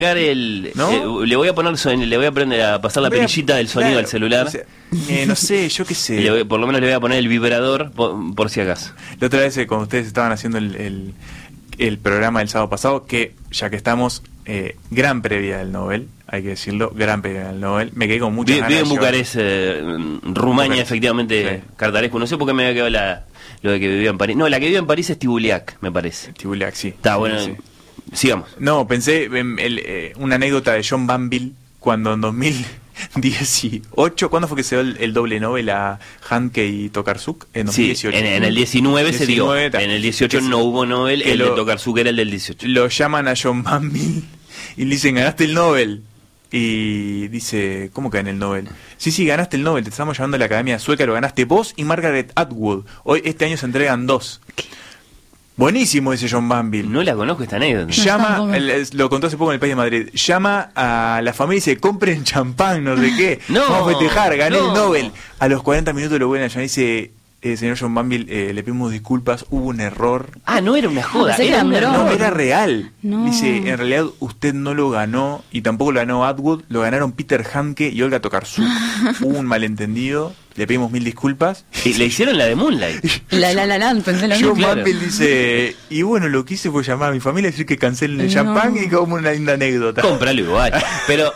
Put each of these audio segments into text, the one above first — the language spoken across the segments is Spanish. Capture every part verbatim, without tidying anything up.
el, ¿no? eh, le voy a poner son, le voy a prender a pasar la Vea, perillita del sonido claro, al celular. O sea, eh, no sé, yo qué sé. Le voy, por lo menos le voy a poner el vibrador por, por si acaso. La otra vez eh, cuando ustedes estaban haciendo el, el, el programa del sábado pasado, que ya que estamos, eh, gran previa del Nobel, hay que decirlo, gran previa del Nobel, me quedé con muchas Vive, ganas. vive en de Bucarest, eh, Rumania, Bucarest. efectivamente, Sí. Cartarescu. No sé por qué me había quedado la, lo de que vivía en París. No, la que vive en París es Tibuliac, me parece. Tibuliac, sí. Está bueno. Sí. Sigamos. No, pensé en el, eh, una anécdota de John Banville cuando en dos mil dieciocho, ¿cuándo fue que se dio el, el doble Nobel a Handke y Tokarczuk? En dos mil dieciocho. Sí, en, en el diecinueve se dio. diecinueve, En el dieciocho que no se- hubo Nobel, que el lo- de Tokarczuk era el del dieciocho. Lo llaman a John Banville y le dicen, ganaste el Nobel. Y dice, ¿cómo que gané el Nobel? Sí, sí, ganaste el Nobel, te estamos llamando a la Academia Sueca, lo ganaste vos y Margaret Atwood. Hoy, este año se entregan dos. Buenísimo, dice John Banville. No la conozco esta anécdota. Llama, el- el- lo contó hace poco en el País de Madrid, llama a la familia y dice, compren champán, no sé qué, No, vamos a festejar, gané no. el Nobel. A los cuarenta minutos lo vuelven a llamar y dice, eh, señor John Banville, eh, le pedimos disculpas, hubo un error. Ah, no era una joda, pensé que era era un broma. error. No, era real. No. Dice, en realidad usted no lo ganó y tampoco lo ganó Atwood, lo ganaron Peter Handke y Olga Tokarczuk. Hubo un malentendido, le pedimos mil disculpas. Y le hicieron la de Moonlight. La la la la, pensé lo John mismo. claro. Banville dice, y bueno, lo que hice fue llamar a mi familia y decir que cancelen el No. champán y como una linda anécdota. Cómpralo igual. Pero,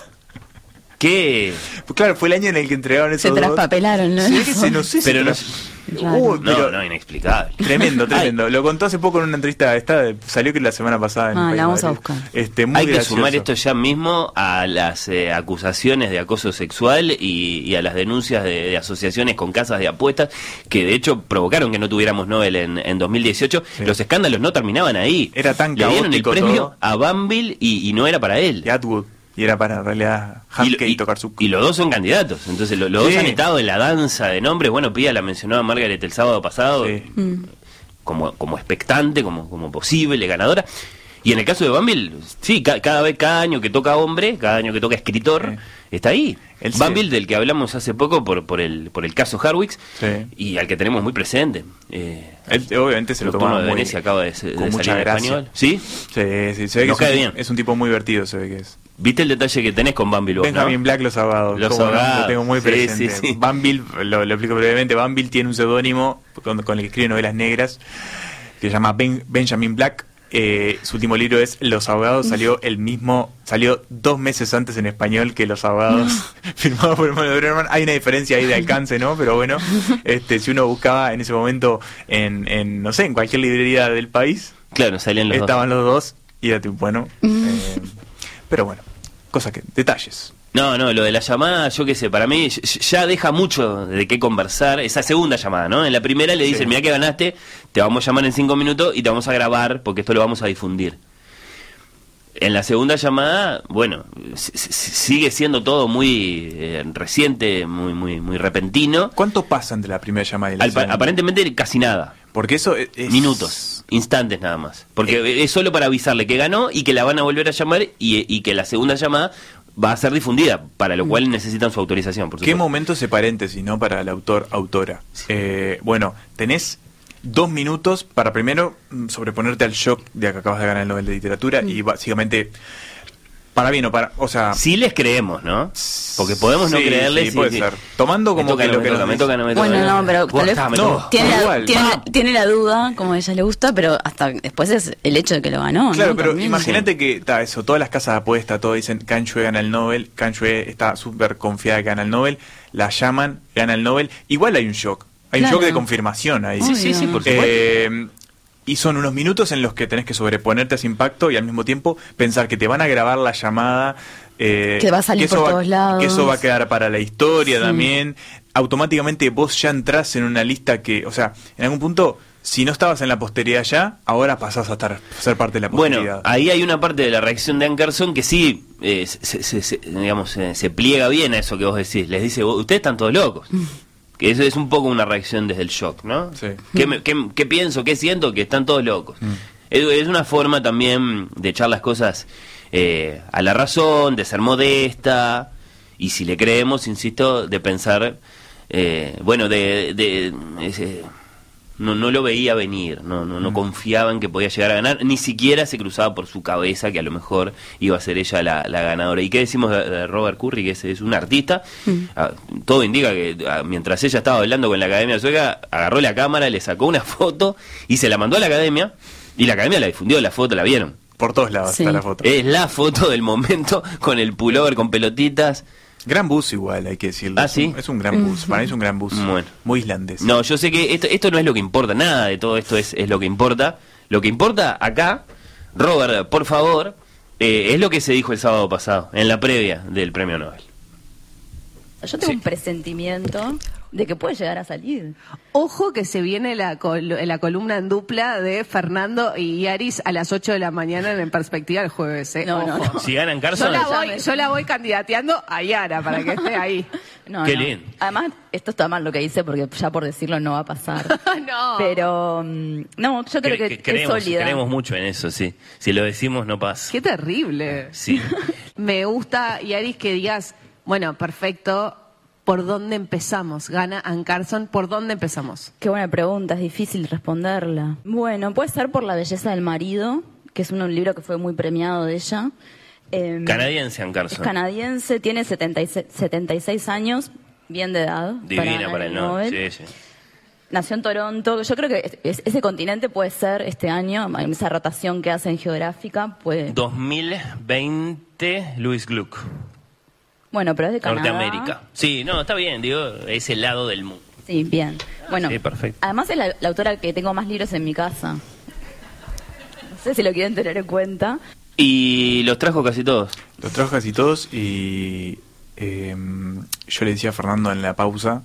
¿qué? Pues claro, fue el año en el que entregaron esos Se dos. traspapelaron, ¿no? Sí, que se, no sé si Pero no- tras- Raro. Uy, No, pero- no, inexplicable. Tremendo, tremendo. Lo contó hace poco en una entrevista, está, salió que la semana pasada en Ah, el País la vamos de a Madrid. buscar. Este, muy Hay que gracioso. sumar esto ya mismo a las eh, acusaciones de acoso sexual y, y a las denuncias de, de asociaciones con casas de apuestas que de hecho provocaron que no tuviéramos Nobel en, en dos mil dieciocho. Sí. Los escándalos no terminaban ahí. Era tan Le dieron el caótico premio todo. a Banville y, y no era para él. Y Atwood. Y era para en realidad Y, Handke y, y- Tokarczuk. y los dos son candidatos. Entonces lo- los Sí. dos han estado en la danza de nombres. Bueno, Pía la mencionó a Margaret el sábado pasado. Sí. Mm. como, como expectante, como, como posible ganadora. Y en el caso de Banville, sí, ca- cada vez, cada año que toca hombre, cada año que toca escritor, Sí. está ahí. Él sí. Banville, del que hablamos hace poco por, por el por el caso Harwicks, Sí. y al que tenemos muy presente. Eh, Él obviamente se lo Nocturno tomaba de muy, Venecia acaba de, se- con de mucha salir en gracia. español. ¿Sí? Sí, sí, se ve que Nos es un, cae bien. es un tipo muy divertido, se ve que es. ¿Viste el detalle que tenés con Banville vos, Benjamin no? Black, Los Ahogados. Los cómo no, Ahogados. Lo tengo muy Sí, presente. sí, sí. Banville, lo, lo explico brevemente, Banville tiene un seudónimo con, con el que escribe novelas negras que se llama Ben- Benjamin Black. Eh, su último libro es Los Ahogados, salió el mismo, salió dos meses antes en español que Los Ahogados, firmado por Hermano Brennerman. Hay una diferencia ahí de alcance, ¿no? Pero bueno, este, si uno buscaba en ese momento en, en no sé, en cualquier librería del país, Claro, salían los estaban dos. los dos y era tipo, bueno, eh, pero bueno, cosas que, detalles. No, no, lo de la llamada, yo qué sé, para mí ya- ya deja mucho de qué conversar. Esa segunda llamada, ¿no? En la primera le dicen, Sí. mira que ganaste, te vamos a llamar en cinco minutos y te vamos a grabar porque esto lo vamos a difundir. En la segunda llamada, bueno, s- s- sigue siendo todo muy eh, reciente, muy muy muy repentino. ¿Cuánto pasa entre la primera llamada y la Al- segunda? aparentemente casi nada. Porque eso es... es- Minutos, instantes nada más. Porque es solo para avisarle que ganó y que la van a volver a llamar y, y que la segunda llamada va a ser difundida, para lo cual necesitan su autorización, por ¿Qué supuesto. momento ese paréntesis, no? Para el autor, autora. Eh, bueno, tenés dos minutos para primero mm, sobreponerte al shock de que acabas de ganar el Nobel de Literatura y básicamente, para bien o para... O sea... Sí les creemos, ¿no? Porque podemos no sí, creerles. sí, puede ser. Tomando Me como toca, que no lo me que toca, nos me dice. toca, no me toca. Bueno, no, pero Vos tal vez está, me no. toca. tiene, la, igual, tiene, va. tiene la duda, como a ella le gusta, pero hasta después es el hecho de que lo ganó. Claro, ¿no? pero También. imagínate que ta, eso, todas las casas de apuesta, todos dicen Canchue gana el Nobel, Canchue está súper confiada que gana el Nobel, la llaman, gana el Nobel, igual hay un shock, hay Claro. un shock de confirmación ahí. Sí, sí, sí, por supuesto. Eh, y son unos minutos en los que tenés que sobreponerte a ese impacto y al mismo tiempo pensar que te van a grabar la llamada. Eh, Que va a salir eso por va, todos lados. Que eso va a quedar para la historia Sí. también. Automáticamente vos ya entrás en una lista que, o sea, en algún punto, si no estabas en la posteridad ya, ahora pasás a estar ser parte de la posteridad. Bueno, ahí hay una parte de la reacción de Ankerson que sí, eh, se, se- se- digamos, eh, se pliega bien a eso que vos decís. Les dice, "Vos- ustedes están todos locos. Que eso es un poco una reacción desde el shock, ¿no? Sí. ¿Qué, me- qué- qué pienso, qué siento? Que están todos locos. Es, es una forma también de echar las cosas eh, a la razón, de ser modesta, y si le creemos, insisto, de pensar, eh, bueno, de... de ese- no, no lo veía venir, no, no, no confía en que podía llegar a ganar, ni siquiera se cruzaba por su cabeza que a lo mejor iba a ser ella la, la ganadora. ¿Y qué decimos de, de Robert Curry, que es, es un artista? Mm. Ah, todo indica que ah, mientras ella estaba hablando con la Academia Sueca, agarró la cámara, le sacó una foto y se la mandó a la Academia, y la Academia la difundió, la foto la vieron. Por todos lados sí. está la foto. Es la foto del momento, con el pullover, con pelotitas. Gran bus igual, hay que decirlo. ¿Ah, es, sí? un, es un gran bus, para mí es un gran bus. Bueno. Muy islandés. No, yo sé que esto, esto no es lo que importa, nada de todo esto es, es lo que importa. Lo que importa acá, Robert, por favor, eh, es lo que se dijo el sábado pasado, en la previa del Premio Nobel. Yo tengo Sí. un presentimiento de que puede llegar a salir. Ojo que se viene la, col la columna en dupla de Fernando y Yaris a las ocho de la mañana en Perspectiva el jueves. ¿eh? No, no, Ojo. no. Si ganan Yo Carson, la, voy, yo la voy candidateando a Yara para que esté ahí. No, Qué no. lindo. Además, esto está mal lo que hice porque ya por decirlo no va a pasar. No. Pero, mm, no, yo creo cre- que, que creemos, es sólida. creemos mucho en eso, sí. Si lo decimos, no pasa. Qué terrible. Sí. Me gusta, Yaris, que digas, bueno, perfecto, ¿por dónde empezamos? Gana Ann Carson, ¿por dónde empezamos? Qué buena pregunta, es difícil responderla. Bueno, puede ser por La belleza del marido, que es un, un libro que fue muy premiado de ella. Eh, Canadiense, Ann Es Carson. canadiense, tiene setenta y seis, setenta y seis años, bien de edad. Divina ganar para el Nobel. Nobel. Sí, sí. Nació en Toronto. Yo creo que es- es- ese continente puede ser este año, en esa rotación que hacen geográfica, puede... dos mil veinte, Louis Gluck, Bueno, pero es de Canadá. Norteamérica. Sí, no, está bien, digo, es el lado del mundo. Sí, bien. Bueno, Sí, perfecto. además es la, la autora que tengo más libros en mi casa. No sé si lo quieren tener en cuenta. Y los trajo casi todos. Los trajo casi todos y eh, yo le decía a Fernando en la pausa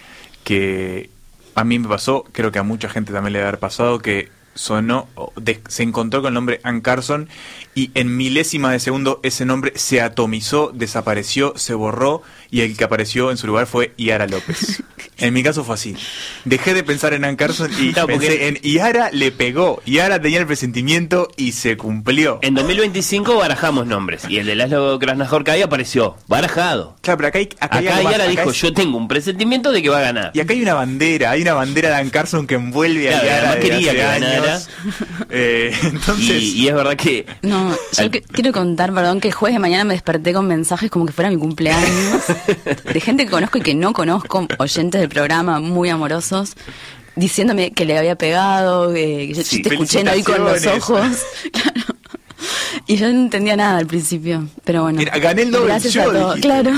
que a mí me pasó, creo que a mucha gente también le debe haber pasado, que sonó, o de- se encontró con el nombre Ann Carson y en milésima de segundo ese nombre se atomizó, desapareció, se borró y el que apareció en su lugar fue Yara López. En mi caso fue así. Dejé de pensar en Ann Carson y Claro, porque- pensé en Yara, le pegó. Yara tenía el presentimiento y se cumplió. En dos mil veinticinco barajamos nombres y el de Laszlo Krasnahorkai apareció, barajado. Claro, pero acá hay, acá hay Acá algo más, Yara acá dijo, es- yo tengo un presentimiento de que va a ganar. Y acá hay una bandera, hay una bandera de Ann Carson que envuelve Claro, a Yara además desde quería hace que ganara. años. Eh, entonces, Y, y es verdad que... No, yo Al- que- quiero contar, perdón, que el jueves de mañana me desperté con mensajes como que fuera mi cumpleaños, de gente que conozco y que no conozco, oyentes del programa muy amorosos, diciéndome que le había pegado, que yo Sí, te escuché no vi con los felicitaciones. ojos. Claro. Y yo no entendía nada al principio, pero bueno. Mira, gané el Nobel Gracias yo, a todos, dijiste. claro.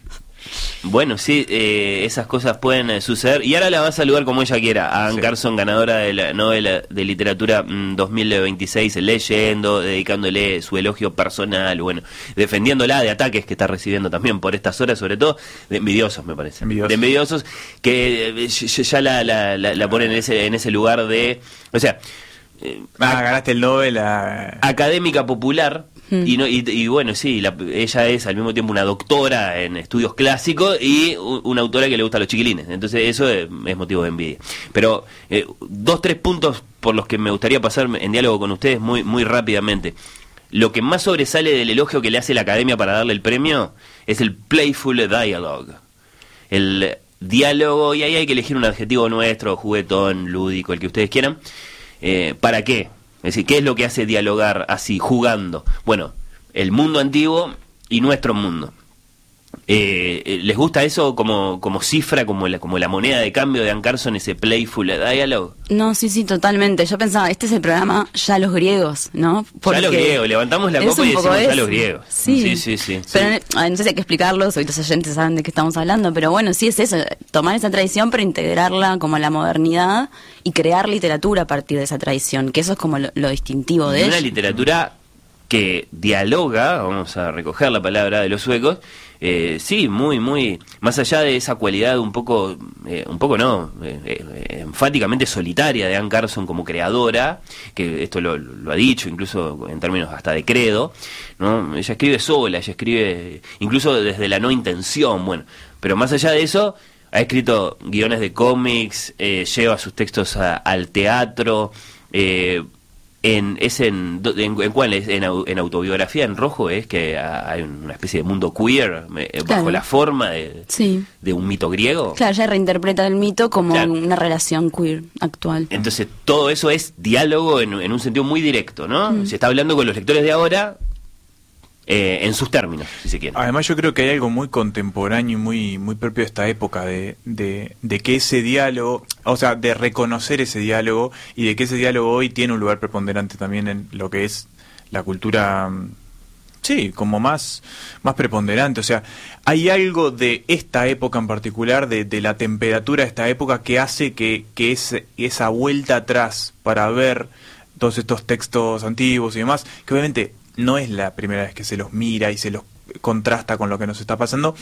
Bueno, sí, eh, esas cosas pueden eh, suceder. Y ahora la va a saludar como ella quiera. A Ann Sí. Carson, ganadora de la Nobel de Literatura mm, dos mil veintiséis, leyendo, dedicándole su elogio personal, bueno, defendiéndola de ataques que está recibiendo también por estas horas, sobre todo de envidiosos, me parece. Envidiosos. De envidiosos que eh, ya ya la, la, la, la ponen en ese, en ese lugar de... O sea... eh, ah, ganaste el Nobel a... académica popular y, no, y, y bueno, sí, la- ella es al mismo tiempo una doctora en estudios clásicos y u- una autora que le gusta a los chiquilines, entonces eso es, es motivo de envidia. Pero eh, dos, tres puntos por los que me gustaría pasar en diálogo con ustedes muy, muy rápidamente. Lo que más sobresale del elogio que le hace la academia para darle el premio es el playful dialogue, el diálogo, y ahí hay que elegir un adjetivo nuestro, juguetón, lúdico, el que ustedes quieran. Eh, ¿Para qué? Es decir, ¿qué es lo que hace dialogar así, jugando? Bueno, el mundo antiguo y nuestro mundo. Eh, eh, ¿Les gusta eso como, como cifra, como la, como la moneda de cambio de Ann Carson, ese playful dialogue? No, sí, sí, totalmente. Yo pensaba, este es el programa ya los griegos, ¿no? Ya los griegos, levantamos la es copa un y poco decimos ya eso. los griegos. Sí, sí, sí. sí, Pero sí. ah, no sé si hay que explicarlo, hoy los oyentes saben de qué estamos hablando, pero bueno, sí es eso, tomar esa tradición pero integrarla como a la modernidad y crear literatura a partir de esa tradición, que eso es como lo, lo distintivo de Y una ella. literatura que dialoga, vamos a recoger la palabra de los suecos, eh, sí, muy, muy, más allá de esa cualidad un poco, eh, un poco no, eh, eh, enfáticamente solitaria de Ann Carson como creadora, que esto lo, lo ha dicho incluso en términos hasta de credo, ¿no? Ella escribe sola, ella escribe incluso desde la no intención, bueno, pero más allá de eso, ha escrito guiones de cómics, eh, lleva sus textos a- al teatro, eh, En, es en, en, en cuál es en, en autobiografía en rojo es que hay una especie de mundo queer eh, bajo Claro. la forma de, Sí. de un mito griego. Claro, ella reinterpreta el mito como Claro. una relación queer actual. Entonces todo eso es diálogo en, en un sentido muy directo, ¿no? Mm. Se está hablando con los lectores de ahora eh, en sus términos, si se quiere. Además yo creo que hay algo muy contemporáneo y muy muy propio de esta época de, de, de que ese diálogo, o sea, de reconocer ese diálogo y de que ese diálogo hoy tiene un lugar preponderante también en lo que es la cultura, mm, sí, como más, más preponderante. O sea, hay algo de esta época en particular, de, de la temperatura de esta época que hace que, que ese, esa vuelta atrás para ver todos estos textos antiguos y demás, que obviamente no es la primera vez que se los mira y se los contrasta con lo que nos está pasando,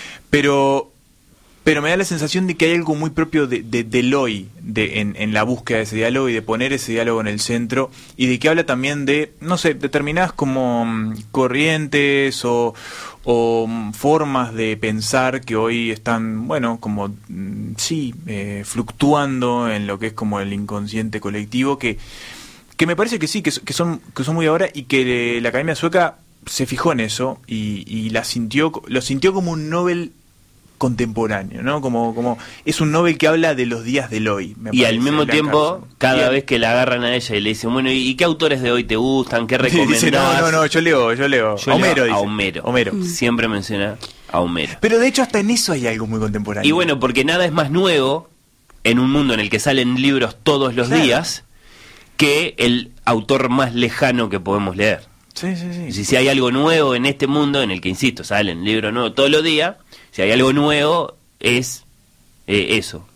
pero pero me da la sensación de que hay algo muy propio de, de, del hoy de, en, en la búsqueda de ese diálogo y de poner ese diálogo en el centro, y de que habla también de, no sé, determinadas como mm, corrientes o, o mm, formas de pensar que hoy están, bueno, como, mm, sí, eh, fluctuando en lo que es como el inconsciente colectivo, que que me parece que sí, que, que son que son muy ahora, y que la Academia Sueca se fijó en eso y, y la sintió lo sintió como un Nobel contemporáneo, ¿no? Como como es un Nobel que habla de los días del hoy. Me Y parece, al mismo Blanca tiempo, Carson. cada Bien. vez que la agarran a ella y le dicen, bueno, ¿y qué autores de hoy te gustan? ¿Qué Sí, recomendás? dice, no, no, no, yo leo, yo leo. Yo leo Homero a dice. Homero. Homero. Siempre menciona a Homero. Pero de hecho hasta en eso hay algo muy contemporáneo. Y bueno, porque nada es más nuevo en un mundo en el que salen libros todos los Claro. días que el autor más lejano que podemos leer. Sí, sí, sí. Si, si hay algo nuevo en este mundo, en el que, insisto, salen libros nuevos todos los días, si hay algo nuevo es eh, eso,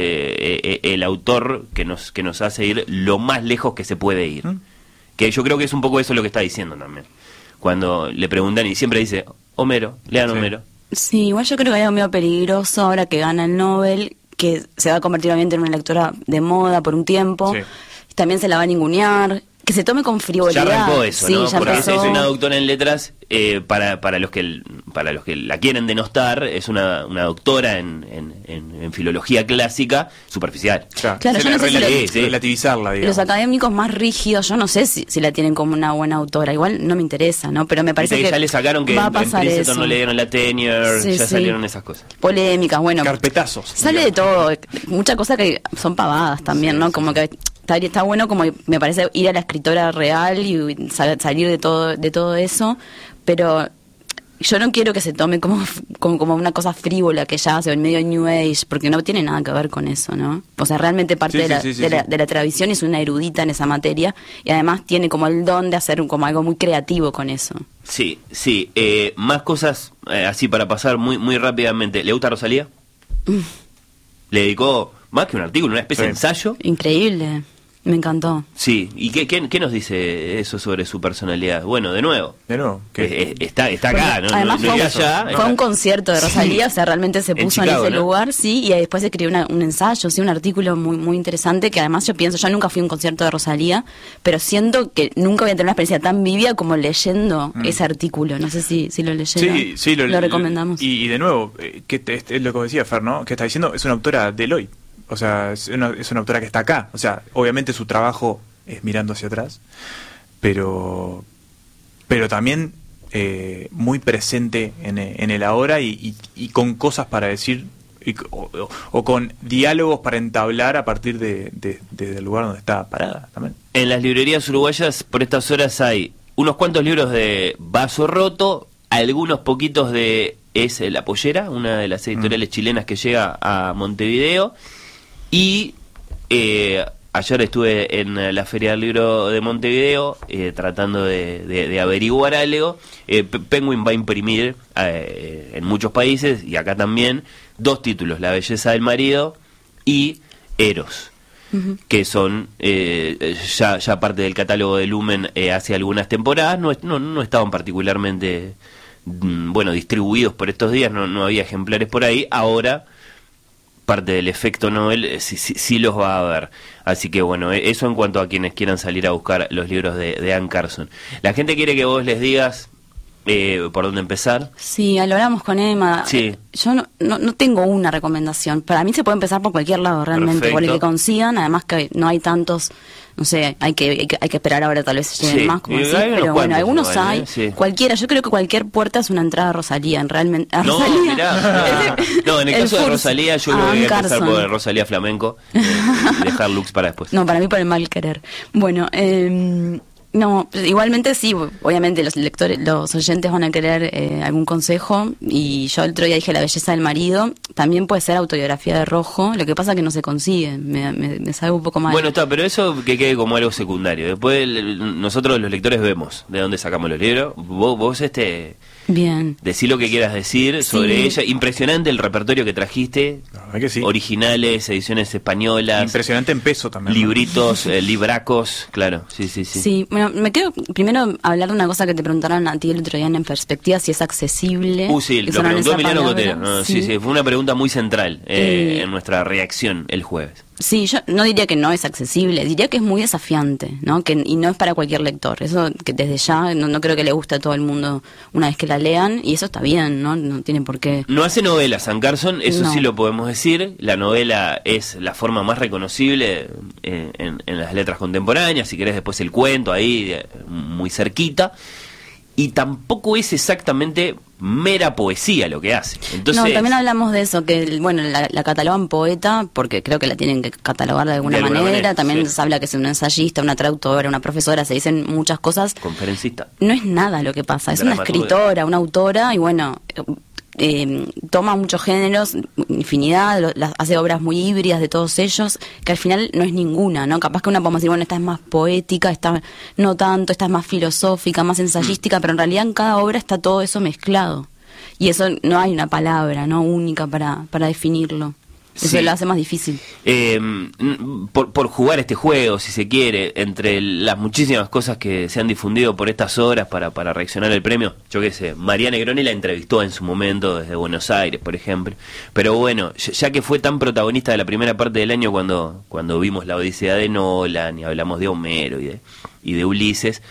eh, eh, el autor que nos, que nos hace ir lo más lejos que se puede ir. ¿Mm? Que yo creo que es un poco eso lo que está diciendo también. Cuando le preguntan y siempre dice, Homero, lean Sí. Homero. Sí, igual yo creo que hay algo medio peligroso ahora que gana el Nobel, que se va a convertir obviamente en una lectora de moda por un tiempo. Sí. También se la va a ningunear. Que se tome con Ya frivolidad. arrancó eso, sí, ¿no? ya Porque es, empezó. es una doctora en letras, eh, para, para los que para los que la quieren denostar, es una, una doctora en, en, en, en filología clásica superficial. Claro, Claro, se yo la no sé si relati- le- sí. relativizarla, digamos. Los académicos más rígidos, yo no sé si, si la tienen como una buena autora. Igual no me interesa, ¿no? Pero me parece Viste que ya le sacaron que va a en, en pasar Princeton eso. no le dieron la tenure, Sí, ya sí. salieron esas cosas. Polémicas, bueno. Carpetazos. Sale de todo, muchas cosas que son pavadas también, ¿no? Como que está, está bueno, como me parece, ir a la escritora real y sal- salir de todo de todo eso, pero yo no quiero que se tome como, como, como una cosa frívola que ya hace en medio New Age, porque no tiene nada que ver con eso, ¿no? O sea, realmente parte Sí, de, la, sí, sí, sí, de, la, sí. de la tradición, es una erudita en esa materia y además tiene como el don de hacer un- como algo muy creativo con eso. Sí, sí. Eh, más cosas eh, así para pasar muy muy rápidamente. ¿Le gusta Rosalía? Le dedicó más que un artículo, una especie Sí. de ensayo. Increíble, me encantó. Sí. ¿Y qué, qué, qué nos dice eso sobre su personalidad? Bueno, de nuevo, De nuevo, eh, que eh, está, está acá, Porque ¿no? además no, no fue, está un, allá, fue está- un concierto de Rosalía, o sea, realmente se En puso Chicago, en ese ¿no? lugar, sí, y después escribió una- un ensayo, sí, un artículo muy muy interesante, que además yo pienso, yo nunca fui a un concierto de Rosalía, pero siento que nunca voy a tener una experiencia tan vívida como leyendo Mm. ese artículo. No sé si, si lo leyeron. Sí, sí, lo, recomendamos. Y, y de nuevo, eh, que te- es lo que decía Fer, ¿no? Que está diciendo, es una autora del hoy. O sea, es una, es una autora que está acá. O sea, obviamente su trabajo es mirando hacia atrás, pero pero también eh, muy presente en, en el ahora y, y, y con cosas para decir y, o, o- o con diálogos para entablar a partir de, de- de- del lugar donde está parada también. En las librerías uruguayas por estas horas hay unos cuantos libros de Vaso Roto, algunos poquitos de Es La Pollera, una de las editoriales Mm. chilenas que llega a Montevideo, y eh, ayer estuve en la Feria del Libro de Montevideo eh, tratando de, de- de averiguar algo. Eh, P- Penguin va a imprimir eh, en muchos países, y acá también, dos títulos, La Belleza del Marido y Eros, que son eh, ya, ya parte del catálogo de Lumen eh, hace algunas temporadas. No, es- no, no estaban particularmente mm, bueno distribuidos por estos días, no, no había ejemplares por ahí. Ahora parte del efecto Nobel eh, sí, sí, sí los va a haber. Así que bueno, eh, eso en cuanto a quienes quieran salir a buscar los libros de, de Anne Carson. La gente quiere que vos les digas eh, por dónde empezar. Sí, lo hablamos con Emma. Sí. Yo no, no, no tengo una recomendación. Para mí se puede empezar por cualquier lado realmente, por el Perfecto. que consigan. Además que no hay tantos no sé, hay que, hay que, hay que esperar ahora, tal vez se lleguen Sí, más, como y así, hay unos pero bueno, cuantos algunos igual, hay, ¿eh? Sí. cualquiera, yo creo que cualquier puerta es una entrada a Rosalía, en realmente, a No, Rosalía. mirá. No, en el, El caso de Furs, Rosalía, yo a creo que voy a Ann empezar Carson. por Rosalía Flamenco eh, y dejar looks para después. No, para mí por el mal querer. Bueno, eh, no, igualmente sí, obviamente los lectores, los oyentes van a querer eh, algún consejo, y yo el otro día dije La belleza del marido, también puede ser Autobiografía de Rojo, lo que pasa que no se consigue, me, me, me salgo un poco mal. Bueno, está, pero eso que quede como algo secundario. Después el- nosotros los lectores vemos de dónde sacamos los libros. Vos, vos este, Bien. decí lo que quieras decir sobre Sí. ella. Impresionante el repertorio que trajiste. La verdad que sí. Originales, ediciones españolas, Impresionante en peso también. ¿no? libritos, eh, libracos, claro, sí, sí, sí. Sí, bueno, me quedo primero hablar de una cosa que te preguntaron a ti el otro día en perspectiva, si es accesible. Uh, sí, Que lo sonaron preguntó esa Emiliano palabra. Cotero. No, sí. sí, fue una pregunta muy central eh, Eh, en nuestra reacción el jueves. Sí, yo no diría que no es accesible, diría que es muy desafiante, ¿no? Que, y no es para cualquier lector. Eso que desde ya no, no creo que le guste a todo el mundo una vez que la lean, y eso está bien, ¿no? No tiene por qué. No hace novela San Carson, eso No. sí lo podemos decir. La novela es la forma más reconocible eh, en, en las letras contemporáneas. Si querés después el cuento ahí, eh, muy cerquita. Y tampoco es exactamente mera poesía lo que hace. Entonces, No, también hablamos de eso, que bueno, la, la catalogan poeta, porque creo que la tienen que catalogar de alguna, De alguna manera. manera, También sí. se habla que es una ensayista, una traductora, una profesora, se dicen muchas cosas. conferencista. No es nada lo que pasa, es una Dramaturga. escritora, una autora, y bueno, eh, toma muchos géneros, infinidad, lo- las- hace obras muy híbridas de todos ellos, que al final no es ninguna, ¿no? Capaz que una podemos decir, bueno, esta es más poética, esta no tanto, esta es más filosófica, más ensayística, pero en realidad en cada obra está todo eso mezclado. Y eso no hay una palabra, ¿no? Única para, para definirlo. Eso Sí. lo hace más difícil. Eh, n- por, por jugar este juego, si se quiere, entre las muchísimas cosas que se han difundido por estas horas para, para reaccionar al premio, yo qué sé, María Negroni la entrevistó en su momento desde Buenos Aires, por ejemplo, pero bueno, ya, ya que fue tan protagonista de la primera parte del año cuando, cuando vimos la Odisea de Nolan y hablamos de Homero y de, y de Ulises,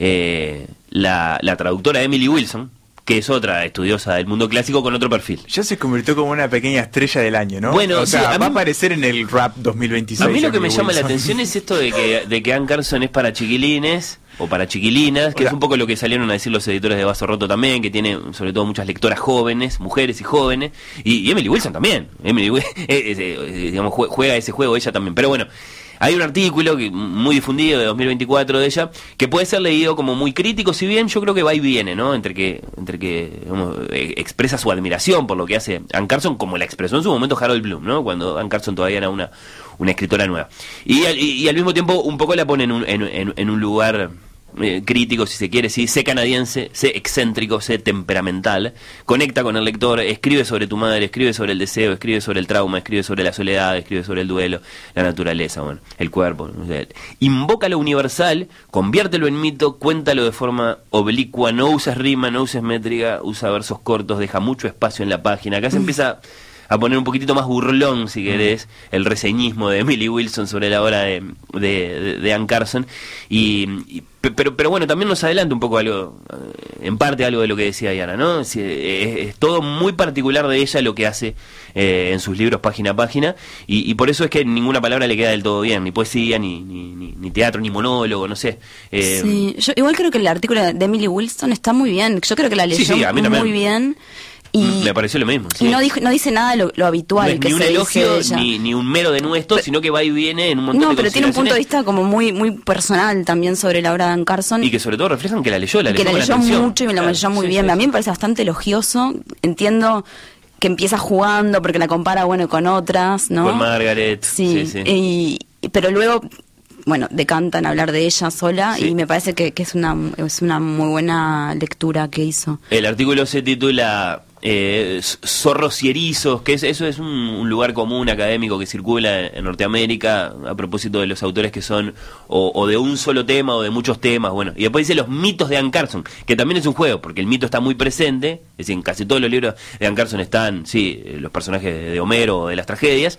eh, la, la traductora Emily Wilson, que es otra estudiosa del mundo clásico con otro perfil. Ya se convirtió como una pequeña estrella del año, ¿no? Bueno, o sea, sí, a va mí- a aparecer en el Rap dos mil veintiséis. A mí lo que me Emily llama la Wilson. atención es esto de que, de que Ann Carson es para chiquilines o para chiquilinas, que Hola. es un poco lo que salieron a decir los editores de Vaso Roto también, que tiene sobre todo muchas lectoras jóvenes, mujeres y jóvenes, y, y Emily Wilson también. Emily Wi- eh, eh, eh, digamos, jue- juega ese juego ella también. Pero bueno, hay un artículo que, muy difundido de dos mil veinticuatro de ella, que puede ser leído como muy crítico, si bien yo creo que va y viene, ¿no? Entre que, entre que digamos, eh, expresa su admiración por lo que hace Ann Carson, como la expresó en su momento Harold Bloom, ¿no? Cuando Ann Carson todavía era una, una escritora nueva. Y, al- y, y al mismo tiempo un poco la pone en un, en, en- en un lugar eh, crítico, si se quiere, sí, sé canadiense, sé excéntrico, sé temperamental, conecta con el lector, escribe sobre tu madre, escribe sobre el deseo, escribe sobre el trauma, escribe sobre la soledad, escribe sobre el duelo, la naturaleza, bueno, el cuerpo. O sea, invoca lo universal, conviértelo en mito, cuéntalo de forma oblicua, no uses rima, no uses métrica, usa versos cortos, deja mucho espacio en la página. Acá se empieza a poner un poquitito más burlón, si querés, el reseñismo de Emily Wilson sobre la obra de, de, de, de Ann Carson. Y, y- pe- pero, pero bueno, también nos adelanta un poco algo, eh, en parte algo de lo que decía Diana, ¿no? Es, es- es todo muy particular de ella lo que hace eh, en sus libros página a página, y, y por eso es que ninguna palabra le queda del todo bien, ni poesía, ni, ni, ni, ni teatro, ni monólogo, no sé. Eh, Sí, yo igual creo que el artículo de Emily Wilson está muy bien. Yo creo que la leyó Sí, sí, a mí también. muy bien. Y, Me pareció lo mismo. y sí. no, dijo, no dice nada de lo, lo No habitual es que ni un se elogio dice de ella. ni, ni un mero denuesto, sino que va y viene en un montón No, de pero tiene un punto de consideraciones vista como muy muy personal también sobre la obra de Ann Carson. y que sobre todo reflejan que la leyó, la que leyó la con leyó atención. mucho y me la Claro, leyó muy sí, bien. sí, A mí sí. me parece bastante elogioso. Entiendo que empieza jugando porque la compara, bueno, con otras, ¿no? Con Margaret. Sí, Sí, sí. Y, pero luego, bueno, decantan hablar de ella sola Sí. y me parece que, que es una es una muy buena lectura que hizo. El artículo se titula eh, Zorros y Erizos, que es, eso es un, un lugar común académico que circula en, en Norteamérica a propósito de los autores que son o, o de un solo tema o de muchos temas. Bueno, y después dice los mitos de Ann Carson, que también es un juego, porque el mito está muy presente, es decir, en casi todos los libros de Ann Carson están, sí, los personajes de, de Homero o de las tragedias,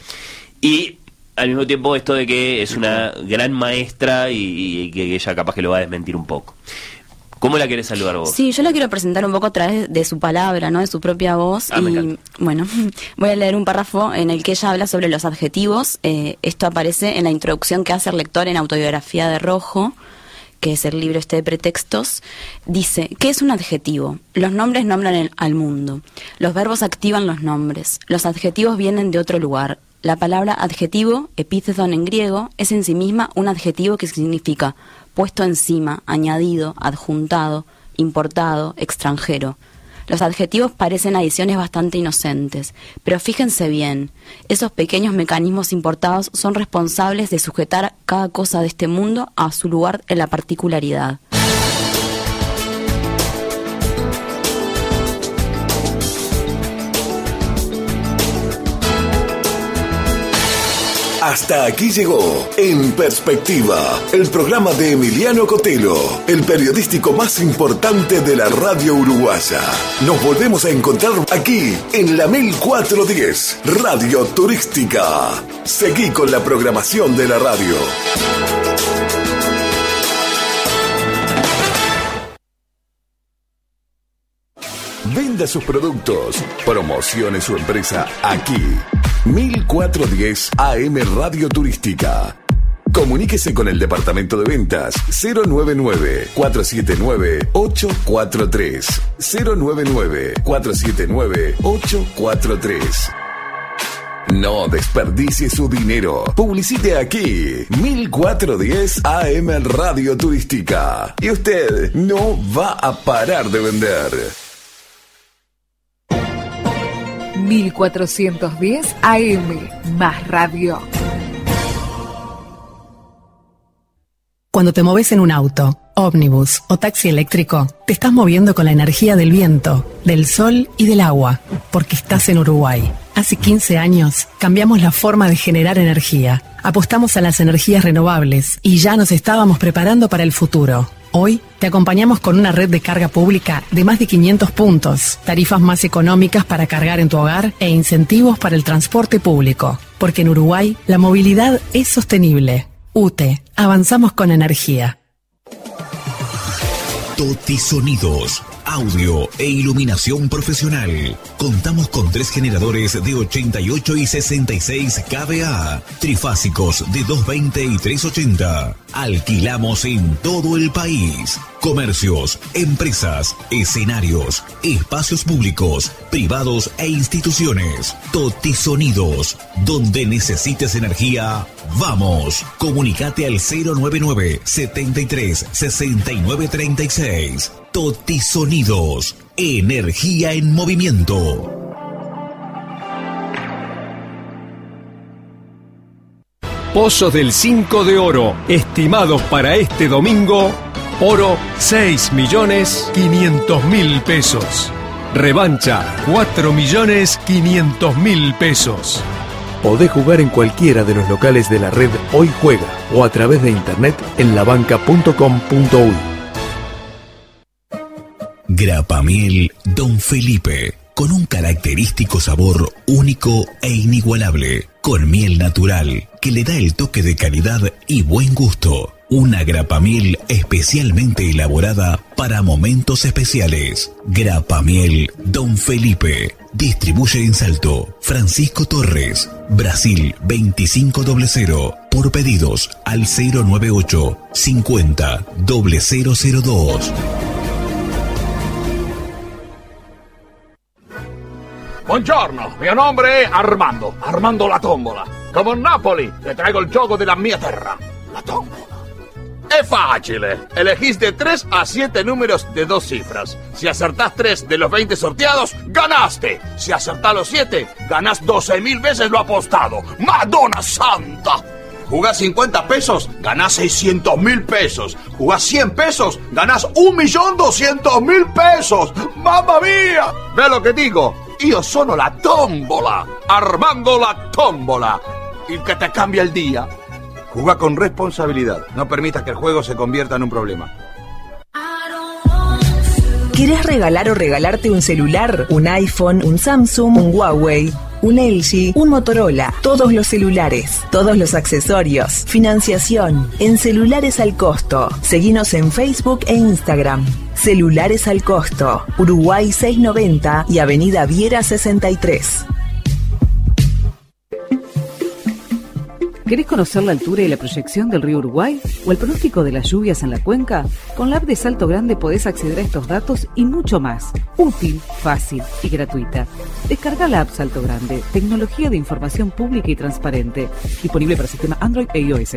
y al mismo tiempo esto de que es una gran maestra y, y que ella capaz que lo va a desmentir un poco. ¿Cómo la querés saludar vos? Sí, yo la quiero presentar un poco a través de su palabra, ¿no? De su propia voz. Ah, me y encanta. bueno, voy a leer un párrafo en el que ella habla sobre los adjetivos. Eh, esto aparece en la introducción que hace el lector en Autobiografía de Rojo, que es el libro este de pretextos. Dice, ¿qué es un adjetivo? Los nombres nombran el, al mundo. Los verbos activan los nombres. Los adjetivos vienen de otro lugar. La palabra adjetivo, epíteton en griego, es en sí misma un adjetivo que significa puesto encima, añadido, adjuntado, importado, extranjero. Los adjetivos parecen adiciones bastante inocentes, pero fíjense bien, esos pequeños mecanismos importados son responsables de sujetar cada cosa de este mundo a su lugar en la particularidad. Hasta aquí llegó En Perspectiva, el programa de Emiliano Cotelo, el periodístico más importante de la radio uruguaya. Nos volvemos a encontrar aquí en la mil cuatrocientos diez, Radio Turística. Seguí con la programación de la radio. Venda sus productos, promocione su empresa aquí. mil cuatrocientos diez A M Radio Turística. Comuníquese con el departamento de ventas cero nueve nueve, cuatro siete nueve, ocho cuatro tres. cero nueve nueve, cuatro siete nueve, ocho cuatro tres. No desperdicie su dinero. Publicite aquí. mil cuatrocientos diez A M Radio Turística. Y usted no va a parar de vender. mil cuatrocientos diez A M más radio. Cuando te moves en un auto, ómnibus o taxi eléctrico, te estás moviendo con la energía del viento, del sol y del agua, porque estás en Uruguay. Hace quince años cambiamos la forma de generar energía, apostamos a las energías renovables y ya nos estábamos preparando para el futuro. Hoy te acompañamos con una red de carga pública de más de quinientos puntos, tarifas más económicas para cargar en tu hogar e incentivos para el transporte público. Porque en Uruguay la movilidad es sostenible. U T E, avanzamos con energía. Toti Sonidos, audio e iluminación profesional. Contamos con tres generadores de ochenta y ocho y sesenta y seis kVA, trifásicos de doscientos veinte y trescientos ochenta. Alquilamos en todo el país. Comercios, empresas, escenarios, espacios públicos, privados e instituciones. Toti Sonidos, donde necesites energía, vamos. Comunicate al cero nueve nueve, setenta y tres, sesenta y nueve treinta y seis. Toti Sonidos, energía en movimiento. Pozos del cinco de oro, estimados para este domingo, oro seis millones quinientos mil pesos. Revancha cuatro millones quinientos mil pesos. Podés jugar en cualquiera de los locales de la red Hoy Juega o a través de internet en la banca punto com punto uy. Grapamiel Don Felipe, con un característico sabor único e inigualable, con miel natural que le da el toque de calidad y buen gusto. Una grapamiel especialmente elaborada para momentos especiales. Grapamiel Don Felipe. Distribuye en Salto Francisco Torres, Brasil veinticinco cero cero. Por pedidos al cero nueve ocho, cincuenta, cero cero cero dos. Buongiorno, mio nome è Armando, Armando la Tombola. Come Napoli, le traigo il gioco della mia terra, la tombola. Es fácil, elegís de tres a siete números de dos cifras. Si acertás tres de los veinte sorteados, ganaste. Si acertás los siete, ganás doce mil veces lo apostado. ¡Madonna Santa! Jugás cincuenta pesos, ganás seiscientos mil pesos. Jugás cien pesos, ganás un millón doscientos mil pesos. ¡Mamma mía! ¿Ves lo que digo? Io sono la tombola, Armando la Tombola, el que te cambia el día. Juega con responsabilidad, no permitas que el juego se convierta en un problema. ¿Querés regalar o regalarte un celular? ¿Un iPhone, un Samsung, un Huawei, un L G, un Motorola? Todos los celulares, todos los accesorios, financiación, en Celulares al Costo. Seguinos en Facebook e Instagram. Celulares al Costo, Uruguay seiscientos noventa y Avenida Viera sesenta y tres. ¿Querés conocer la altura y la proyección del río Uruguay o el pronóstico de las lluvias en la cuenca? Con la app de Salto Grande podés acceder a estos datos y mucho más. Útil, fácil y gratuita. Descarga la app Salto Grande, tecnología de información pública y transparente. Disponible para sistema Android e iOS.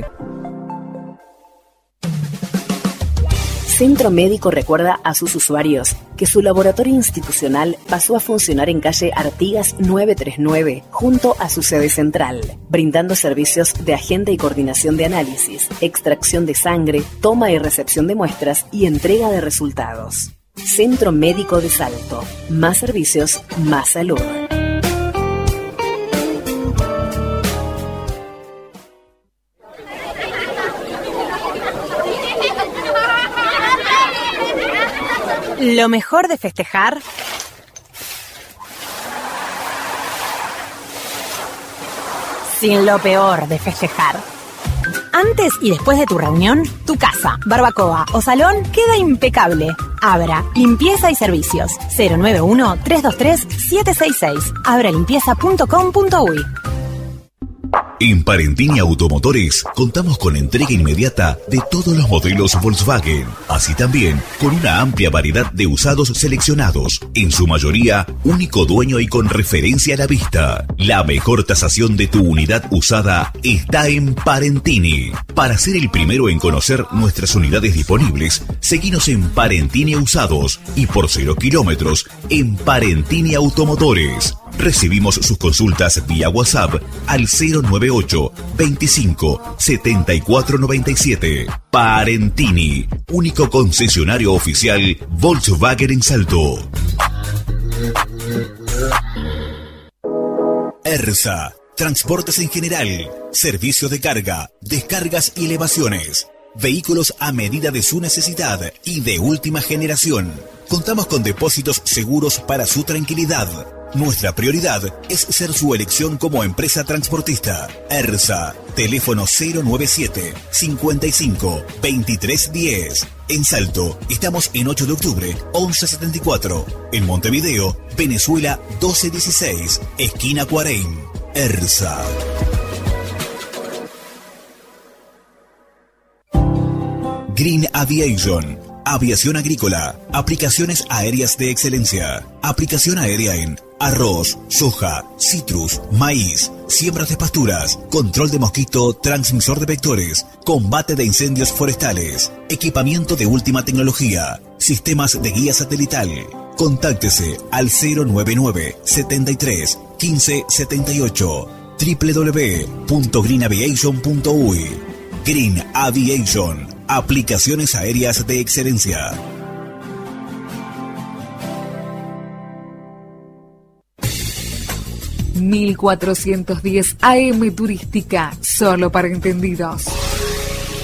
Centro Médico recuerda a sus usuarios que su laboratorio institucional pasó a funcionar en calle Artigas novecientos treinta y nueve, junto a su sede central, brindando servicios de agenda y coordinación de análisis, extracción de sangre, toma y recepción de muestras y entrega de resultados. Centro Médico de Salto. Más servicios, más salud. Lo mejor de festejar sin lo peor de festejar. Antes y después de tu reunión, tu casa, barbacoa o salón queda impecable. Abra Limpieza y Servicios. cero nueve uno, tres dos tres, siete seis seis. abra limpieza punto com punto uy. En Parentini Automotores contamos con entrega inmediata de todos los modelos Volkswagen, así también con una amplia variedad de usados seleccionados, en su mayoría único dueño y con referencia a la vista. La mejor tasación de tu unidad usada está en Parentini. Para ser el primero en conocer nuestras unidades disponibles, seguinos en Parentini Usados y por cero kilómetros en Parentini Automotores. Recibimos sus consultas vía WhatsApp al cero nueve ocho, veinticinco, setenta y cuatro noventa y siete. Parentini, único concesionario oficial Volkswagen en Salto. ERSA, transportes en general, servicio de carga, descargas y elevaciones. Vehículos a medida de su necesidad y de última generación. Contamos con depósitos seguros para su tranquilidad. Nuestra prioridad es ser su elección como empresa transportista. ERSA, teléfono cero nueve siete, cincuenta y cinco, veintitrés diez. En Salto, estamos en ocho de octubre, once setenta y cuatro. En Montevideo, Venezuela, doce dieciséis, esquina Cuareim. ERSA. Green Aviation, aviación agrícola, aplicaciones aéreas de excelencia, aplicación aérea en arroz, soja, citrus, maíz, siembras de pasturas, control de mosquito, transmisor de vectores, combate de incendios forestales, equipamiento de última tecnología, sistemas de guía satelital. Contáctese al cero nueve nueve, setenta y tres, quince setenta y ocho, doble u doble u doble u punto green aviation punto uy. Green Aviation, aplicaciones aéreas de excelencia. mil cuatrocientos diez A M Turística, solo para entendidos.